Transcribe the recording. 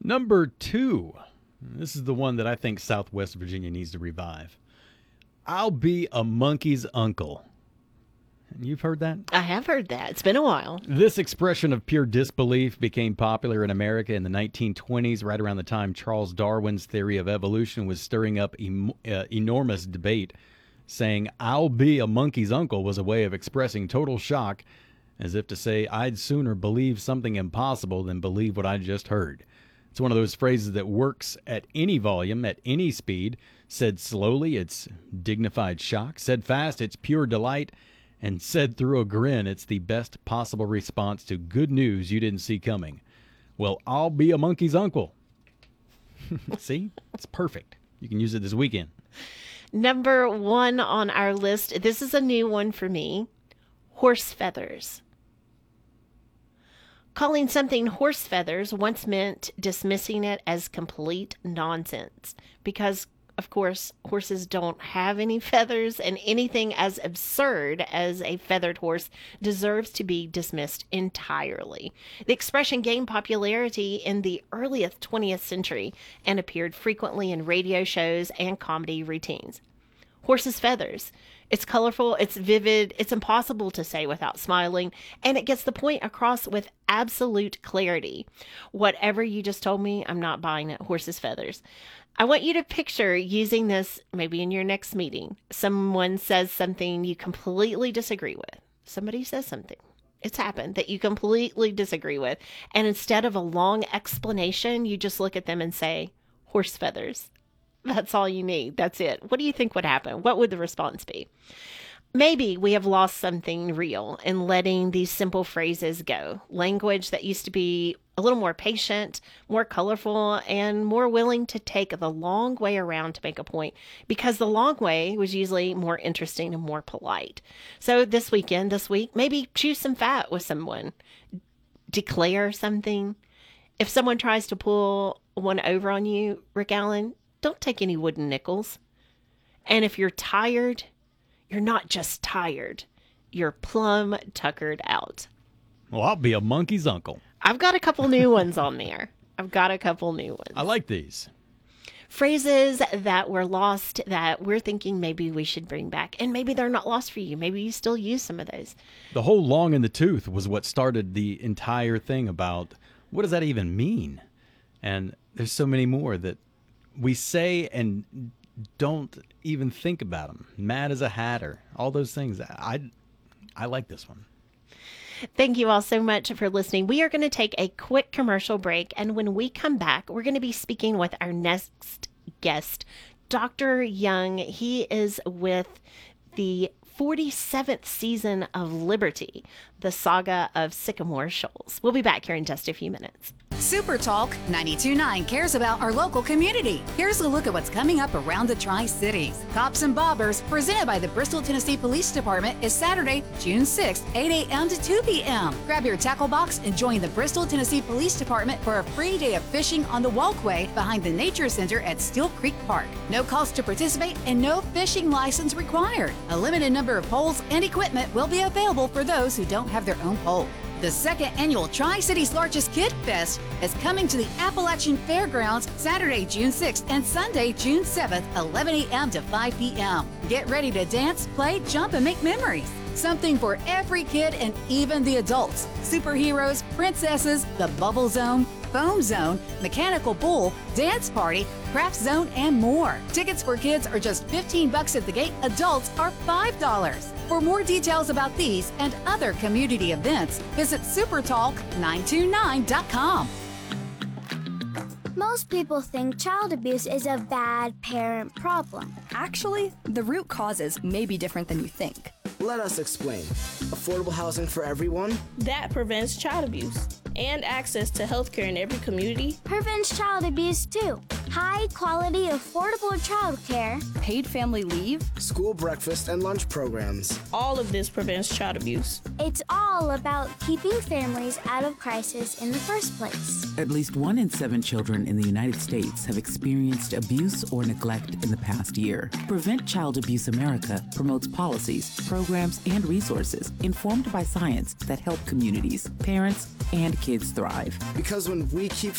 Number 2. This is the one that I think Southwest Virginia needs to revive. I'll be a monkey's uncle. You've heard that? I have heard that. It's been a while. This expression of pure disbelief became popular in America in the 1920s, right around the time Charles Darwin's theory of evolution was stirring up enormous debate. Saying, I'll be a monkey's uncle was a way of expressing total shock, as if to say, I'd sooner believe something impossible than believe what I just heard. It's one of those phrases that works at any volume, at any speed. Said slowly, it's dignified shock. Said fast, it's pure delight. And said through a grin, it's the best possible response to good news you didn't see coming. Well, I'll be a monkey's uncle. See? It's perfect. You can use it this weekend. Number 1 on our list. This is a new one for me. Horse feathers. Calling something horse feathers once meant dismissing it as complete nonsense because, of course, horses don't have any feathers, and anything as absurd as a feathered horse deserves to be dismissed entirely. The expression gained popularity in the earliest 20th century and appeared frequently in radio shows and comedy routines. Horse's feathers. It's colorful, it's vivid, it's impossible to say without smiling, and it gets the point across with absolute clarity. Whatever you just told me, I'm not buying it. Horse's feathers. I want you to picture using this maybe in your next meeting. Someone says something you completely disagree with. Somebody says something. It's happened that you completely disagree with. And instead of a long explanation, you just look at them and say, horse feathers. That's all you need. That's it. What do you think would happen? What would the response be? Maybe we have lost something real in letting these simple phrases go. Language that used to be a little more patient, more colorful, and more willing to take the long way around to make a point, because the long way was usually more interesting and more polite. So this week, maybe chew some fat with someone. Declare something. If someone tries to pull one over on you, Rick Allen, don't take any wooden nickels. And if you're tired, you're not just tired. You're plumb tuckered out. Well, I'll be a monkey's uncle. I've got a couple new ones on there. I like these. Phrases that were lost that we're thinking maybe we should bring back. And maybe they're not lost for you. Maybe you still use some of those. The whole long in the tooth was what started the entire thing about what does that even mean? And there's so many more that we say and don't even think about them. Mad as a hatter. All those things. I like this one. Thank you all so much for listening. We are going to take a quick commercial break, and when we come back, we're going to be speaking with our next guest, Dr. Young. He is with the 47th season of Liberty, the saga of Sycamore Shoals. We'll be back here in just a few minutes. Super Talk 92.9 cares about our local community. Here's a look at what's coming up around the Tri-Cities. Cops and Bobbers, presented by the Bristol, Tennessee Police Department, is Saturday, June 6th, 8 a.m. to 2 p.m. Grab your tackle box and join the Bristol, Tennessee Police Department for a free day of fishing on the walkway behind the Nature Center at Steel Creek Park. No cost to participate and no fishing license required. A limited number of poles and equipment will be available for those who don't have their own pole. The second annual Tri-Cities Largest Kid Fest is coming to the Appalachian Fairgrounds Saturday, June 6th and Sunday, June 7th, 11 a.m. to 5 p.m. Get ready to dance, play, jump, and make memories. Something for every kid and even the adults. Superheroes, princesses, the Bubble Zone, Foam Zone, Mechanical Bull, Dance Party, Craft Zone, and more. Tickets for kids are just $15 at the gate. Adults are $5. For more details about these and other community events, visit supertalk929.com. Most people think child abuse is a bad parent problem. Actually, the root causes may be different than you think. Let us explain. Affordable housing for everyone. That prevents child abuse. And access to healthcare in every community. Prevents child abuse too. High quality, affordable childcare. Paid family leave. School breakfast and lunch programs. All of this prevents child abuse. It's all about keeping families out of crisis in the first place. At least 1 in 7 children in the United States have experienced abuse or neglect in the past year. Prevent Child Abuse America promotes policies, programs, and resources informed by science that help communities, parents, and kids thrive. Because when we keep